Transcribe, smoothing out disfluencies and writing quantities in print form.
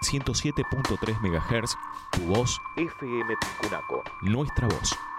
107.3 MHz, tu voz, FM Tincunaco, nuestra voz.